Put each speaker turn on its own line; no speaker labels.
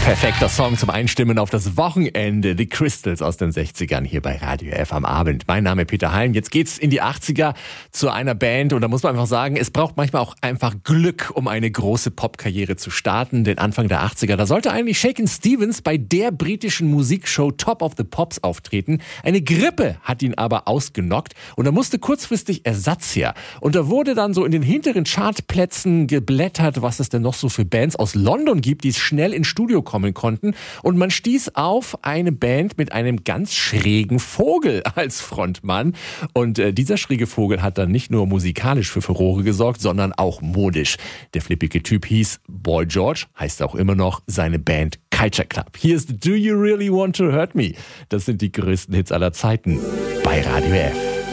Perfekter Song zum Einstimmen auf das Wochenende. The Crystals aus den 60ern hier bei Radio F am Abend. Mein Name ist Peter Halm. Jetzt geht's in die 80er zu einer Band und da muss man einfach sagen, es braucht manchmal auch einfach Glück, um eine große Popkarriere zu starten. Den Anfang der 80er, da sollte eigentlich Shakin' Stevens bei der britischen Musikshow Top of the Pops auftreten. Eine Grippe hat ihn aber ausgenockt und er musste kurzfristig Ersatz her. Und da wurde dann so in den hinteren Chartplätzen geblättert, was es denn noch so für Bands aus London gibt, die es schnell ins Studio kommen konnten. Und man stieß auf eine Band mit einem ganz schrägen Vogel als Frontmann. Und dieser schräge Vogel hat dann nicht nur musikalisch für Furore gesorgt, sondern auch modisch. Der flippige Typ hieß Boy George, heißt auch immer noch, seine Band Culture Club. Hier ist Do You Really Want to Hurt Me? Das sind die größten Hits aller Zeiten bei Radio F.